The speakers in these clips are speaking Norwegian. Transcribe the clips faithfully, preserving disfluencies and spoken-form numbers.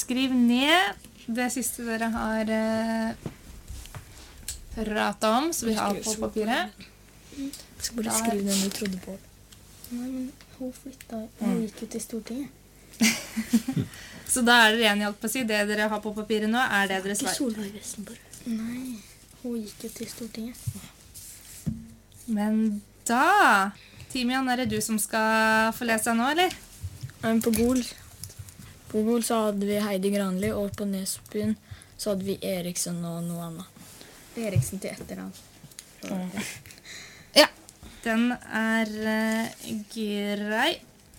skriv ned det siste dere har uh, pratet om, så vi har på papiret. Jeg skal bare skrive den du trodde på. Nei, men hun flyttet, hun gikk ut i Stortinget. Så da er dere enige alt på å si. Det dere har på papiret nå, er det dere svarer. Ikke Solveig Vestenborg. Nei, hun gikk ut i Stortinget. Men da, Timian, er det du som skal få lese nå, eller? På Gol. På Gol så hadde vi Heidi Granli, og på Nesbyen så hadde vi Eriksen og noe annet. Eriksen til etternavn. Ja, den er uh, grei.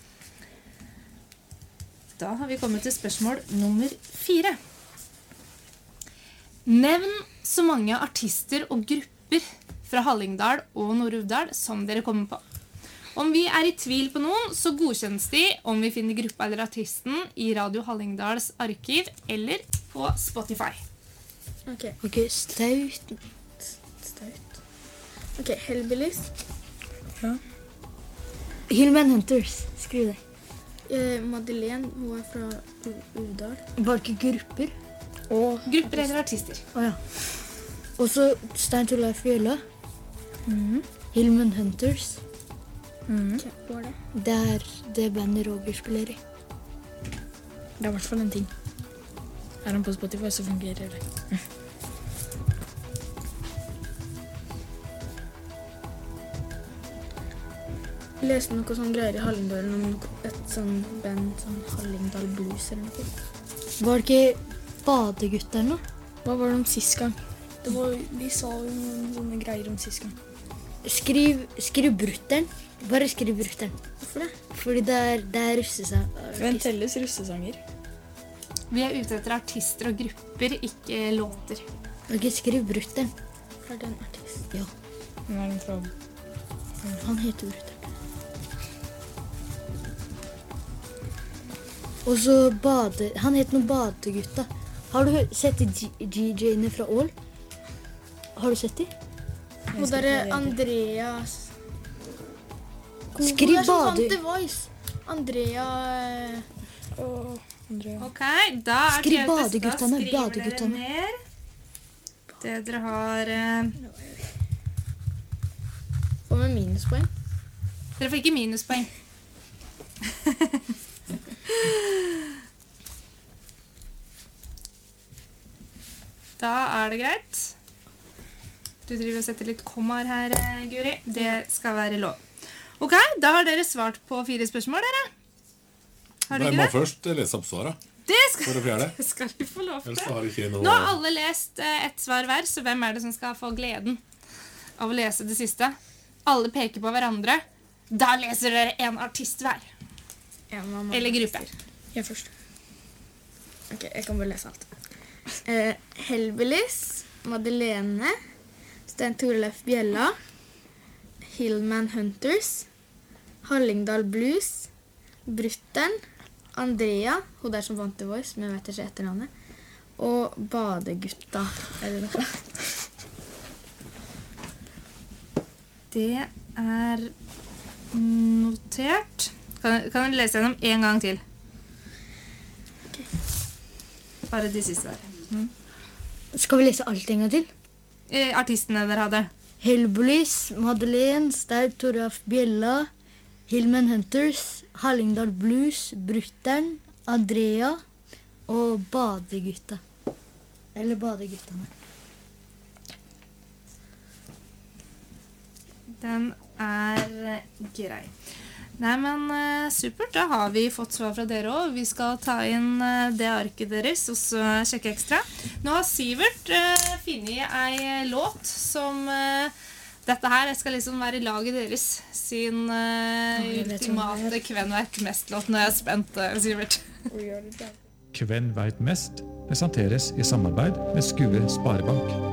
Da har vi kommet til spørsmål nummer fire. Nevn så mange artister og grupper fra Hallingdal og Nord-Uvdal som dere kommer på. Om vi er i tvil på noen, så godkjennes de om vi finner gruppa eller artisten i Radio Hallingdals arkiv eller på Spotify. Ok, ok, Staut. Staut. Ok, Hellbillies. Ja. Hillman Hunters, skriv det. Eh, Madeleine, hun er fra Uvdal. Var det ikke grupper? Og grupper eller artister. Åja. Oh, ja. Og så Stein Torleif Bjella. Mm. Hillman Hunters. Mm. Okay, hva er det? Det er det bandet Roger spiller i. Det er i hvert fall en ting. Er han på Spotify, så fungerer det. Jeg leste noe sånn greier i Hallingdal om et sånn band, sånn Hallingdal Blues eller noe. Var det ikke Badegutta eller noe? Hva var det om sist gang? Det var, de sa jo noen sånne greier om sist gang. Skriv, skriv Brutteren. Bare skriv Brutteren. Hvorfor det? Fordi det er, det er russesanger. Hvem telles russesanger? Vi er ute etter artister og grupper, ikke låter. Ok, skriv Brutteren. Er det en artist? Ja. Hvem er den fra? Han heter Brutteren. Og så bade... Han heter noe Badegutta. Har du sett de G J-ene fra Ål? Har du sett de? Og der er Andreas... Skriv Bade... Det er Voice. Andrea... Og Andrea. Ok, da er Skriv Badeguttene, skriver Badeguttene. dere ned det dere har... Uh... Får vi minuspoeng? Dere får ikke minuspoeng. Da er det greit. Du driver og setter litt kommaer her, Guri. Det skal være lov. Ok, da har dere svart på fire spørsmål, dere. Har dere Jeg ikke må det? først lese opp svaret. Det skal, For det fjerde. det skal vi få lov til. Ellers har ikke noe... Nå har alle lest eh, ett svar hver, så hvem er det som skal få gleden av å lese det siste? Alle peker på hverandre. Da leser dere en artist hver. Ja, mamma. Eller gruppe. Jeg først. Ok, jeg kan bare lese alt. Eh, Hellbillies, Madeleine, Stein Torleif Bjella, Hillman Hunters, Hallingdal Blues, Brutteren, Andrea, hun der som vant The Voice, men jeg vet ikke etternavnet, og Badegutta, er det noe? Det er notert. Kan, kan du lese gjennom en gang til? Ok. Bare de siste der. Mm. Skal vi lese alt en gang til? Eh, artistene dere hadde. Hellbillies, Madeleine, Stein Torleif Bjella, Hillman Hunters, Hallingdal Blues, Brutteren, Andrea og Badegutta. Eller Badeguttene. Den er grei. Nei, men uh, supert. Da har vi fått svar fra dere også. Vi skal ta inn uh, det arket deres og så sjekke ekstra. Nå har Sivert uh, funnet ei låt som uh, dette her skal liksom være laget deres sin uh, ultimate Kven vet mest-låt. Nå er jeg spent, uh, Sivert. Kven vet mest presenteres i samarbeid med Skue Sparebank.